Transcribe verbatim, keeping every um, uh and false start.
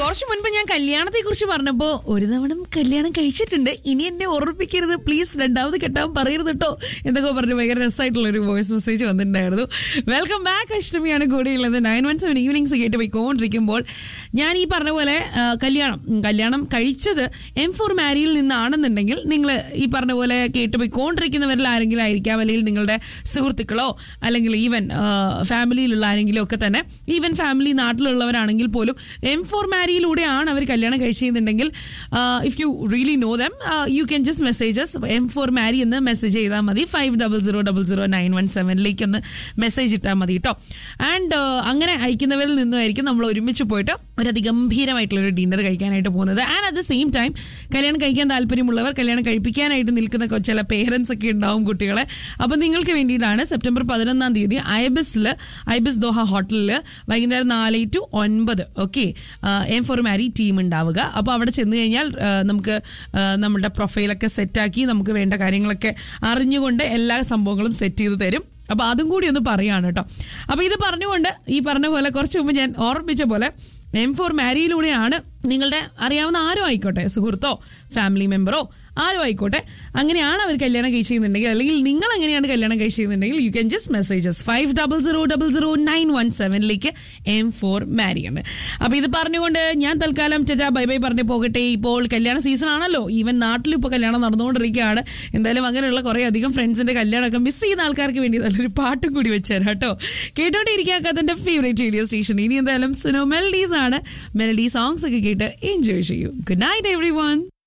കുറച്ചു മുൻപ് ഞാൻ കല്യാണത്തെ കുറിച്ച് പറഞ്ഞപ്പോ ഒരു തവണ കല്യാണം കഴിച്ചിട്ടുണ്ട്, ഇനി എന്നെ ഓർമ്മിപ്പിക്കരുത് പ്ലീസ്, രണ്ടാമത് കെട്ടാൻ പറയരുത് കേട്ടോ എന്നൊക്കെ പറഞ്ഞ് ഭയങ്കര രസമായിട്ടുള്ള ഒരു വോയിസ് മെസ്സേജ് വന്നിട്ടുണ്ടായിരുന്നു. Welcome back. അഷ്ടമിയാണ് കൂടെയുള്ളത്. നയൻ വൺ സെവൻ ഈവനിങ്സ് കേട്ട് പോയിക്കൊണ്ടിരിക്കുമ്പോൾ ഞാൻ ഈ പറഞ്ഞ പോലെ കല്യാണം കല്യാണം കഴിച്ചത് എം ഫോർ മാരിയിൽ നിന്നാണെന്നുണ്ടെങ്കിൽ നിങ്ങൾ ഈ പറഞ്ഞ പോലെ കേട്ട് പോയിക്കൊണ്ടിരിക്കുന്നവരിൽ ആരെങ്കിലും ആയിരിക്കാം, അല്ലെങ്കിൽ നിങ്ങളുടെ സുഹൃത്തുക്കളോ അല്ലെങ്കിൽ ഈവൻ ഫാമിലിയിലുള്ള ആരെങ്കിലും ഒക്കെ തന്നെ, ഈവൻ ഫാമിലി നാട്ടിലുള്ളവരാണെങ്കിൽ പോലും എം ഫോർ മാരിയിലൂടെയാണ് അവർ കല്യാണം കഴിച്ചിട്ടുണ്ടെങ്കിൽ if you really know them you can just messages M four മാരി എന്ന് മെസ്സേജ് ചെയ്താൽ മതി. Five double zero double zero nine one സെവനിലേക്ക് ഒന്ന് മെസ്സേജ് ഇട്ടാൽ മതി കേട്ടോ. ആൻഡ് അങ്ങനെ അയക്കുന്നവരിൽ നിന്നുമായിരിക്കും നമ്മൾ ഒരുമിച്ച് പോയിട്ട് ഒരു അതിഗംഭീരമായിട്ടുള്ള ഒരു ഡിന്നർ കഴിക്കാനായിട്ട് പോകുന്നത്. And at the same time കല്യാണം കഴിക്കാൻ താല്പര്യമുള്ളവർ, കല്യാണം കഴിപ്പിക്കാനായിട്ട് നിൽക്കുന്ന ചില പേരൻസ് ഒക്കെ ഉണ്ടാവും കുട്ടികളെ. അപ്പൊ നിങ്ങൾക്ക് വേണ്ടിയിട്ടാണ് സെപ്റ്റംബർ പതിനൊന്നാം തീയതി ഐബിസിൽ ഐബിസ് ദോഹ ഹോട്ടലിൽ വൈകുന്നേരം നാല് ടു ഒൻപത് ഓക്കെ എം ഫോർ മാരി ടീം ഉണ്ടാവുക. അപ്പോൾ അവിടെ ചെന്ന് കഴിഞ്ഞാൽ നമുക്ക് നമ്മുടെ പ്രൊഫൈലൊക്കെ സെറ്റാക്കി നമുക്ക് വേണ്ട കാര്യങ്ങളൊക്കെ അറിഞ്ഞുകൊണ്ട് എല്ലാ സംഭവങ്ങളും സെറ്റ് ചെയ്ത് തരും. അപ്പൊ അതും കൂടി ഒന്ന് പറയാണ് കേട്ടോ. അപ്പൊ ഇത് പറഞ്ഞുകൊണ്ട് ഈ പറഞ്ഞ പോലെ കുറച്ച് മുമ്പ് ഞാൻ ഓർമ്മിച്ച പോലെ എം ഫോർ മാരിയിലൂടെയാണ് നിങ്ങളുടെ അറിയാവുന്ന ആരോ ആയിക്കോട്ടെ, സുഹൃത്തോ ഫാമിലി മെമ്പറോ ആരോ ആയിക്കോട്ടെ, അങ്ങനെയാണ് അവർ കല്യാണം കഴിച്ചിരുന്നുണ്ടെങ്കിൽ, അല്ലെങ്കിൽ നിങ്ങൾ എങ്ങനെയാണ് കല്യാണം കഴിച്ചിരുന്നുണ്ടെങ്കിൽ you can just messages five double zero double zero nine one സെവനിലേക്ക് M four മാരി എന്ന്. അപ്പൊ ഇത് പറഞ്ഞുകൊണ്ട് ഞാൻ തൽക്കാലം ചേട്ടാ ബൈ ബൈ പറഞ്ഞു പോകട്ടെ. ഇപ്പോൾ കല്യാണ സീസൺ ആണല്ലോ, ഈവൻ നാട്ടിൽ ഇപ്പോൾ കല്യാണം നടന്നുകൊണ്ടിരിക്കുകയാണ്. എന്തായാലും അങ്ങനെയുള്ള കുറെ അധികം ഫ്രണ്ട്സിന്റെ കല്യാണമൊക്കെ മിസ് ചെയ്യുന്ന ആൾക്കാർക്ക് വേണ്ടി നല്ലൊരു പാട്ടും കൂടി വെച്ചുതരാം കേട്ടോ. കേട്ടോണ്ടിരിക്കാത്ത എന്റെ ഫേവറേറ്റ് റേഡിയോ സ്റ്റേഷൻ. ഇനി എന്തായാലും സുനോ മെലഡീസ് ആണ്. മെലഡി സോങ്സ് ഒക്കെ കേട്ട് എൻജോയ് ചെയ്യൂ. Good night every one.